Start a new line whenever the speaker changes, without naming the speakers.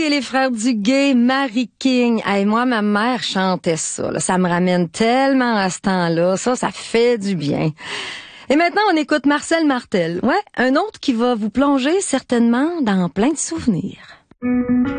Et les frères Duguay, Mary King. Hey, moi, ma mère chantait ça. Là. Ça me ramène tellement à ce temps-là. Ça fait du bien. Et maintenant, on écoute Marcel Martel. Ouais, un autre qui va vous plonger certainement dans plein de souvenirs.